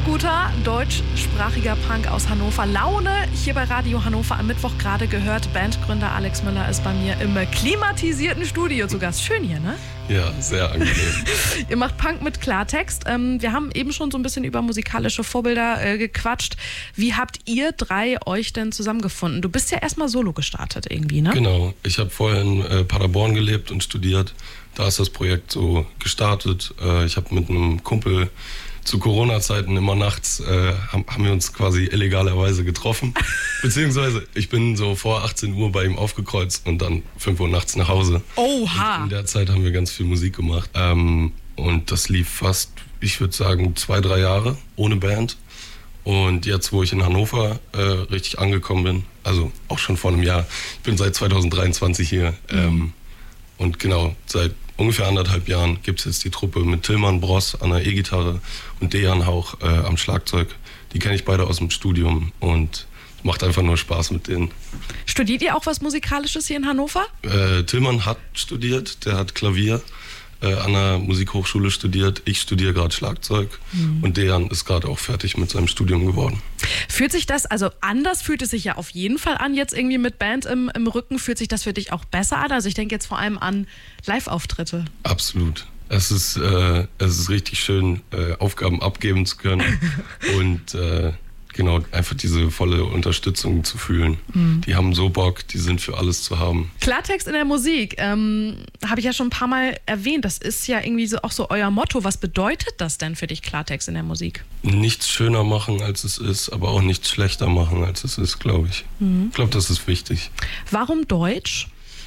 guter deutschsprachiger Punk aus Hannover. Laune hier bei Radio Hannover am Mittwoch gerade gehört. Bandgründer Alex Müller ist bei mir im klimatisierten Studio zu Gast. Schön hier, ne? Ja, sehr angenehm. Ihr macht Punk mit Klartext. Wir haben eben schon so ein bisschen über musikalische Vorbilder gequatscht. Wie habt ihr drei euch denn zusammengefunden? Du bist ja erstmal solo gestartet irgendwie, ne? Genau. Ich habe vorher in Paderborn gelebt und studiert. Da ist das Projekt so gestartet. Ich habe mit einem Kumpel zu Corona-Zeiten immer nachts, haben wir uns quasi illegalerweise getroffen. Beziehungsweise ich bin so vor 18 Uhr bei ihm aufgekreuzt und dann 5 Uhr nachts nach Hause. Oha! Und in der Zeit haben wir ganz viel Musik gemacht. Und das lief fast, ich würde sagen, 2-3 Jahre ohne Band. Und jetzt, wo ich in Hannover richtig angekommen bin, also auch schon vor einem Jahr, ich bin seit 2023 hier. Und genau, seit ungefähr 1,5 Jahren gibt es jetzt die Truppe mit Tilman Bross an der E-Gitarre und Dejan Hauch am Schlagzeug. Die kenne ich beide aus dem Studium und macht einfach nur Spaß mit denen. Studiert ihr auch was Musikalisches hier in Hannover? Tilman hat studiert, der hat Klavier an der Musikhochschule studiert. Ich studiere gerade Schlagzeug und Dejan ist gerade auch fertig mit seinem Studium geworden. Fühlt sich das, also anders fühlt es sich ja auf jeden Fall an, jetzt irgendwie mit Band im Rücken. Fühlt sich das für dich auch besser an? Also ich denke jetzt vor allem an Live-Auftritte. Absolut. Es ist richtig schön, Aufgaben abgeben zu können und genau, einfach diese volle Unterstützung zu fühlen. Die haben so Bock, die sind für alles zu haben. Klartext in der Musik, habe ich ja schon ein paar Mal erwähnt. Das ist ja irgendwie so auch so euer Motto. Was bedeutet das denn für dich, Klartext in der Musik? Nichts schöner machen, als es ist, aber auch nichts schlechter machen, als es ist, glaube ich. Ich glaube, das ist wichtig. Warum Deutsch?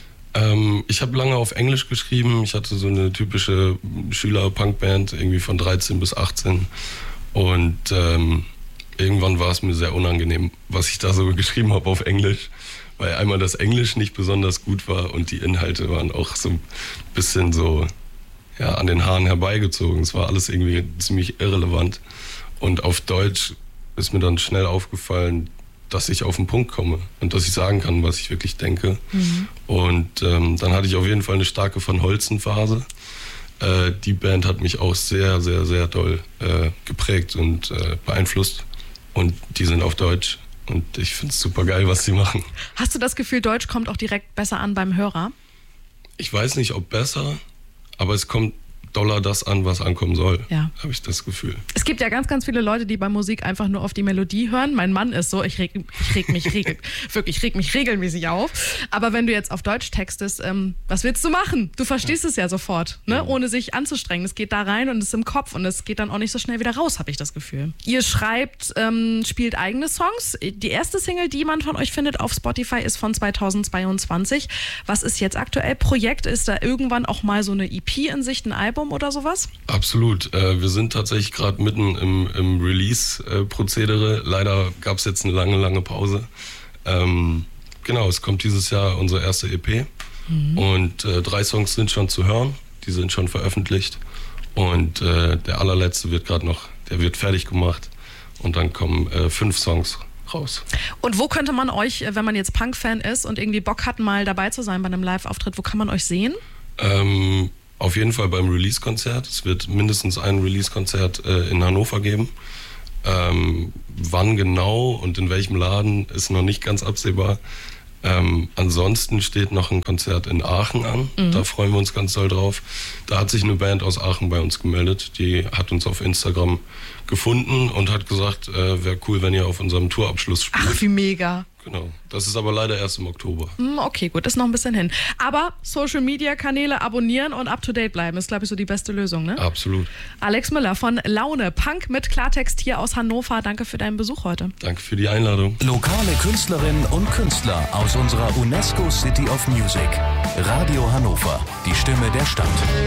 Ich habe lange auf Englisch geschrieben. Ich hatte so eine typische Schüler-Punk-Band, irgendwie von 13 bis 18. Und irgendwann war es mir sehr unangenehm, was ich da so geschrieben habe auf Englisch, weil einmal das Englisch nicht besonders gut war und die Inhalte waren auch so ein bisschen so an den Haaren herbeigezogen. Es war alles irgendwie ziemlich irrelevant. Und auf Deutsch ist mir dann schnell aufgefallen, dass ich auf den Punkt komme und dass ich sagen kann, was ich wirklich denke. Und dann hatte ich auf jeden Fall eine starke Van Holzen-Phase. Die Band hat mich auch sehr, sehr, sehr doll geprägt und beeinflusst. Und die sind auf Deutsch und ich finde es super geil, was sie machen. Hast du das Gefühl, Deutsch kommt auch direkt besser an beim Hörer? Ich weiß nicht, ob besser, aber es kommt doller das an, was ankommen soll, habe ich das Gefühl. Es gibt ja ganz, ganz viele Leute, die bei Musik einfach nur auf die Melodie hören. Mein Mann ist so, ich reg mich regelmäßig auf. Aber wenn du jetzt auf Deutsch textest, was willst du machen? Du verstehst es ja sofort, ne? Ohne sich anzustrengen. Es geht da rein und es ist im Kopf und es geht dann auch nicht so schnell wieder raus, habe ich das Gefühl. Ihr schreibt, spielt eigene Songs. Die erste Single, die man von euch findet auf Spotify, ist von 2022. Was ist jetzt aktuell Projekt? Ist da irgendwann auch mal so eine EP in Sicht, ein Album oder sowas? Absolut. Wir sind tatsächlich gerade mitten im Release-Prozedere. Leider gab es jetzt eine lange, lange Pause. Genau, es kommt dieses Jahr unsere erste EP. Und 3 Songs sind schon zu hören. Die sind schon veröffentlicht. Und der allerletzte der wird fertig gemacht. Und dann kommen 5 Songs raus. Und wo könnte man euch, wenn man jetzt Punk-Fan ist und irgendwie Bock hat, mal dabei zu sein bei einem Live-Auftritt, wo kann man euch sehen? Auf jeden Fall beim Release-Konzert. Es wird mindestens ein Release-Konzert in Hannover geben. Wann genau und in welchem Laden ist noch nicht ganz absehbar. Ansonsten steht noch ein Konzert in Aachen an. Da freuen wir uns ganz doll drauf. Da hat sich eine Band aus Aachen bei uns gemeldet. Die hat uns auf Instagram gefunden und hat gesagt, wäre cool, wenn ihr auf unserem Tourabschluss spielt. Ach, wie mega. Genau. Das ist aber leider erst im Oktober. Okay, gut, ist noch ein bisschen hin. Aber Social-Media-Kanäle abonnieren und up-to-date bleiben, ist, glaube ich, so die beste Lösung, ne? Absolut. Alex Müller von Laune, Punk mit Klartext hier aus Hannover. Danke für deinen Besuch heute. Danke für die Einladung. Lokale Künstlerinnen und Künstler aus unserer UNESCO City of Music. Radio Hannover, die Stimme der Stadt.